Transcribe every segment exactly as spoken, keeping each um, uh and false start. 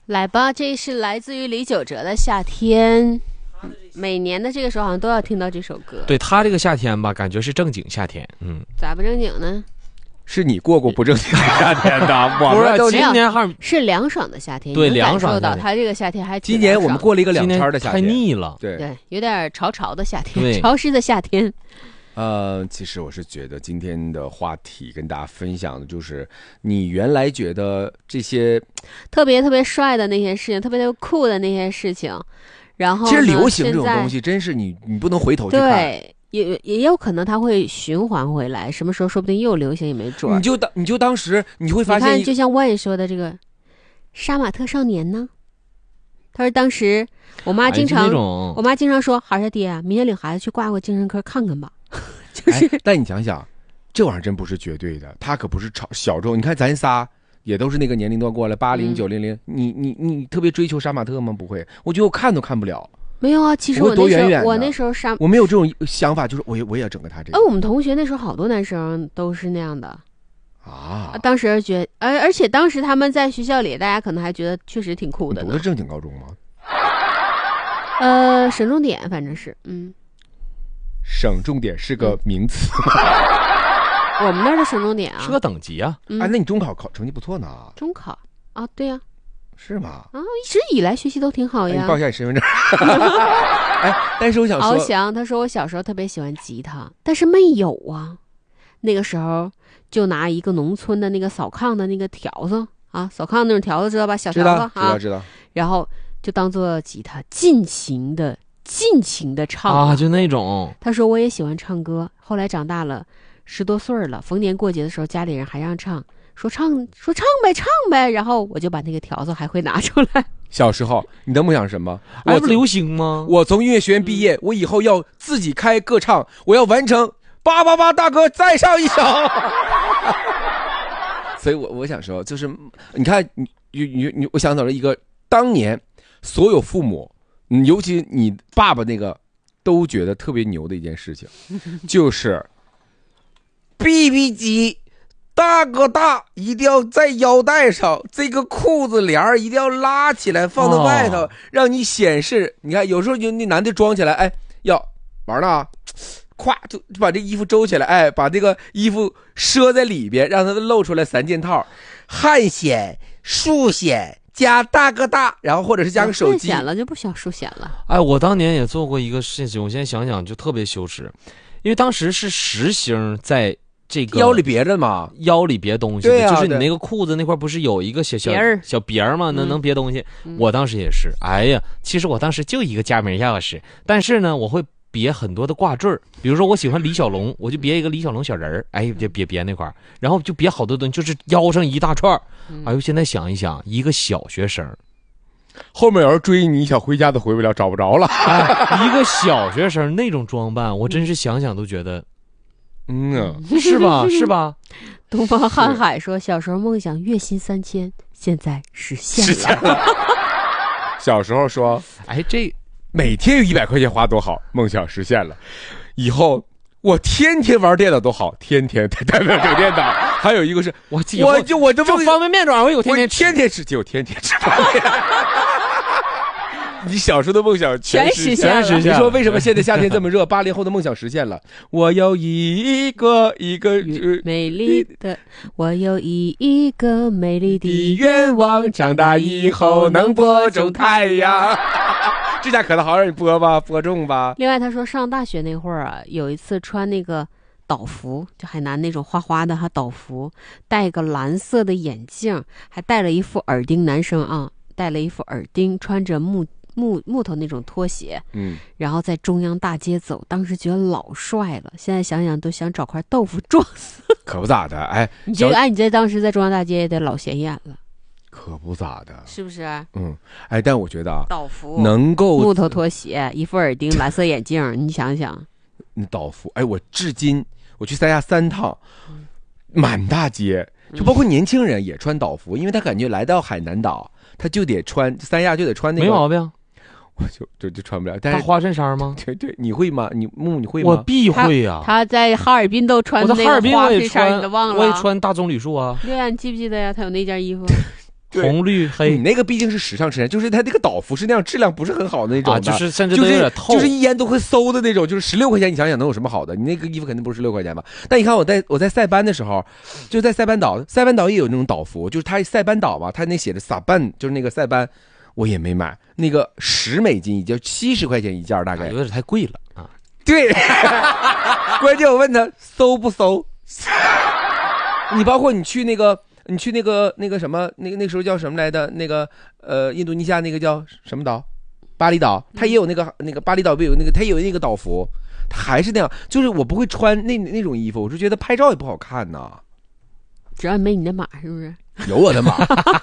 来吧，这是来自于李玖哲的《夏天》，每年的这个时候好像都要听到这首歌。 对，他这个夏天吧，感觉是正经夏天。嗯， 咋不正经呢？ 是你过过不正经的夏天的，我们都今年还是凉爽的夏天。 对，凉爽的。他这个夏天还今年我们过了一个两天的夏天， 太腻了。 对对，有点潮潮的夏天，潮湿的夏天。 呃，其实我是觉得今天的话题跟大家分享的就是，你原来觉得这些特别特别帅的那些事情，特别特别酷的那些事情，然后其实流行这种东西，真是你你不能回头去看。 对。也也有可能它会循环回来，什么时候说不定又流行也没准。 你就当你就当时你会发现， 你看，就像万说的这个杀马特少年呢，他说当时我妈经常， 哎、 我妈经常说，孩儿爹，明天领孩子去挂个精神科看看吧。就是， 哎、但你想想，这玩意儿真不是绝对的，它可不是小小众。你看咱仨也都是那个年龄段过来，八零九零零，你你你特别追求杀马特吗？不会，我觉得我看都看不了。 没有啊，其实我那时候远远我那时候杀， 我没有这种想法，就是我也我也要整个他这个。 哎，我们同学那时候好多男生都是那样的啊。 当时觉得，而而且当时他们在学校里，大家可能还觉得确实挺酷的呢。 你读的正经高中吗？ 呃，省重点，反正是，嗯。 省重点是个名词。 嗯、我们那儿的省重点啊， 是个等级啊。 嗯、 哎，那你中考考成绩不错呢。 中考啊，对呀、啊。 是吗？ 啊，一直以来学习都挺好呀。 哎、你报一下你身份证。哎，但是我想说， 敖翔他说我小时候特别喜欢吉他，但是没有啊。那个时候就拿一个农村的那个扫炕的那个条子啊，扫炕那种条子知道吧？小条子啊， 知道知道。 然后就当做吉他，尽情的尽情的唱啊，就那种。 他说我也喜欢唱歌，后来长大了，十多岁了，逢年过节的时候，家里人还让唱。说唱说唱呗唱呗，然后我就把那个条子还会拿出来。 小时候你的梦想是什么？ 我不流行吗？ 我从音乐学院毕业，我以后要自己开歌唱，我要完成八八八大哥再上一首。所以我我想说，就是你看你你你，我想到了一个当年所有父母，尤其你爸爸那个都觉得特别牛的一件事情，就是 B B 机。大哥大一定要在腰带上，这个裤子帘一定要拉起来放到外头，哦、让你显示。你看有时候就那男的装起来，哎，要玩呢，咵就就把这衣服周起来，哎，把这个衣服遮在里边，让它露出来三件套，汉显、竖显加大哥大，然后或者是加个手机。 汉显了就不需要竖显了。 哎，我当年也做过一个事情，我现在想想就特别羞耻，因为当时是实行在。这个腰里别着嘛， 腰里别东西， 对啊， 就是你那个裤子那块不是有一个小小小别儿吗？能能别东西。 嗯、 我当时也是，哎呀，其实我当时就一个家门钥匙，但是呢，我会别很多的挂坠，比如说我喜欢李小龙，我就别一个李小龙小人儿，哎，就别别那块，然后就别好多东西，就是腰上一大串。哎呦，现在想一想，一个小学生。 后面有人追你，想回家都回不了，找不着了。 哎、一个小学生那种装扮，我真是想想都觉得。 嗯啊， 是吧？是吧？ 东方瀚海说，小时候梦想月薪三千，现在实现了。 实现了小时候说， 哎，这每天有一百块钱花多好，梦想实现了。以后我天天玩电脑都好，天天在外面整电脑。还有一个是我我就我就方便面转，我有天天天天吃，就天天吃方便面。你小时候的梦想全实现了。你说为什么现在夏天这么热？八零后的梦想实现了。我有一个一个美丽的，我有一个美丽的愿望，长大以后能播种太阳。这下可能好让你播吧，播种吧。 另外，他说上大学那会儿啊，有一次穿那个岛服，就海南那种花花的哈岛服，戴个蓝色的眼镜，还戴了一副耳钉，男生啊，戴了一副耳钉，穿着木。木木头那种拖鞋， 嗯， 然后在中央大街走，当时觉得老帅了，现在想想都想找块豆腐撞死。 可不咋的，哎， 你这哎，你这当时在中央大街也得老显眼了， 可不咋的， 是不是？ 嗯，哎，但我觉得啊， 岛服能够木头拖鞋，一副耳钉，蓝色眼镜，你想想， 你岛服，哎，我至今我去三亚三趟，嗯、满大街，就包括年轻人也穿岛服，嗯、因为他感觉来到海南岛，他就得穿三亚就得穿那个， 没毛病。 我就就就穿不了，但是他花衬衫吗？ 对对，你会吗？你木你会吗？ 我必会呀、 啊。他在哈尔滨都穿那个花衬衫，你都忘了。 我也穿大棕榈树啊。 对呀、啊，你记不记得呀？他有那件衣服。 红绿你黑那个毕竟是时尚衬衫，就是它那个岛服是那样质量不是很好的那种的， 啊，就是甚至就是都有点透， 就是一眼都会馊的那种，就是十六块钱，你想想能有什么好的？你那个衣服肯定不是十六块钱吧？但你看我在我在塞班的时候，就在塞班岛，塞班岛也有那种岛服，就是它塞班岛嘛，它那写着萨班，就是那个塞班，我也没买，那个十美金一件，七十块钱一件，大概、 啊有点太贵了啊。 对，关键我问他馊不馊？你包括你去那个。你去那个那个什么，那个那时候叫什么来的？那个呃，印度尼西亚那个叫什么岛？巴厘岛，它也有那个那个巴厘岛不有那个，它也有那个岛服，它还是那样。就是我不会穿那那种衣服，我是觉得拍照也不好看呐。 只要没你的码，是不是？ 有我的码，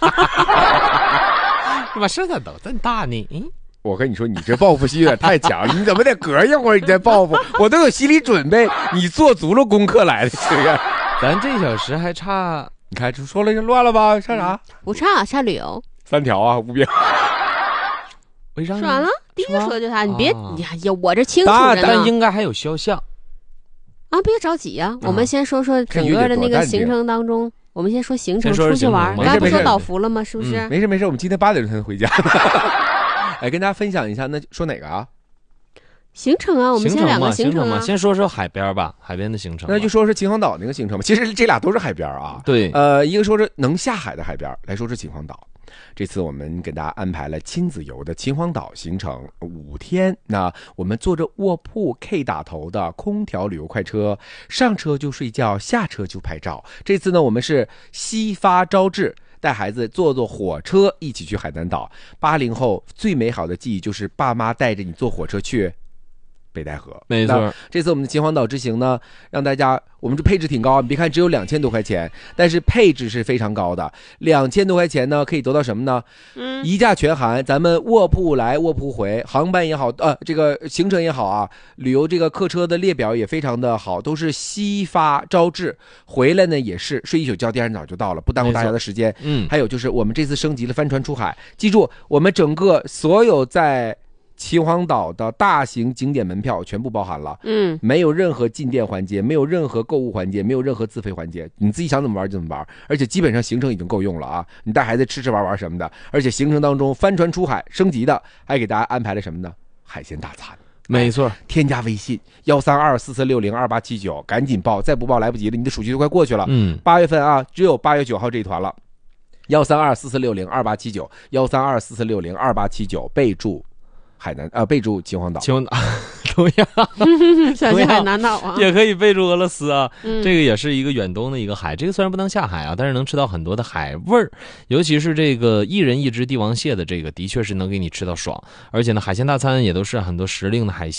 这把身材都这么大呢？嗯， 我跟你说，你这报复心有点太强了，你怎么得隔一会儿你再报复？我都有心理准备，你做足了功课来的，这个。 咱这小时还差。 你看，这说了就乱了吧？差啥？ 不差，差旅游。 三条啊，无边。 为啥呢？ 说完了，第一个说就他，你别， 啊你呀，我这清楚但但着呢。 应该还有肖像。 啊，别着急呀，我们先说说整个的那个行程当中，我们先说行程， 先说说出去玩。 行程刚才不没事说岛服了吗？是不是？ 没事没事，我们今天八点钟才能回家。哎，跟大家分享一下，那说哪个啊？ 行程啊，我们先两个行程啊。 嘛，先说说海边吧，海边的行程。 那就说是秦皇岛那个行程吧。其实这俩都是海边啊。 对， 呃，一个说是能下海的海边，来说是秦皇岛。这次我们给大家安排了亲子游的秦皇岛行程五天。那我们坐着卧铺 K 打头的空调旅游快车，上车就睡觉，下车就拍照。这次呢，我们是西发招致。带孩子坐坐火车一起去海南岛。八零后最美好的记忆就是爸妈带着你坐火车去北戴河。 没错。 这次我们的秦皇岛之行呢，让大家我们这配置挺高，你别看只有两千多块钱，但是配置是非常高的。两千多块钱呢，可以得到什么呢？嗯，一价全含，咱们卧铺来卧铺回，航班也好，呃，这个行程也好啊，旅游这个客车的列表也非常的好，都是西发招致，回来呢也是睡一宿觉，第二天早就到了，不耽误大家的时间。 嗯， 还有就是我们这次升级了帆船出海，记住我们整个所有在秦皇岛的大型景点门票全部包含了， 嗯， 没有任何进店环节，没有任何购物环节，没有任何自费环节，你自己想怎么玩就怎么玩，而且基本上行程已经够用了啊！你带孩子吃吃玩玩什么的，而且行程当中帆船出海升级的，还给大家安排了什么呢？海鲜大餐。 没错， 添加微信幺三二四四六零二八七九，赶紧报，再不报来不及了，你的暑期都快过去了。 嗯， 八月份啊，只有八月九号这一团了。幺三二四四六零二八七九，幺三二四四六零二八七九，备注海南呃，备注秦皇岛， 秦皇岛同样想去海南岛啊， 也可以备注俄罗斯啊、 嗯。 这个也是一个远东的一个海，这个虽然不能下海啊，但是能吃到很多的海味儿，尤其是这个一人一只帝王蟹的这个，的确是能给你吃到爽。而且呢，海鲜大餐也都是很多时令的海鲜。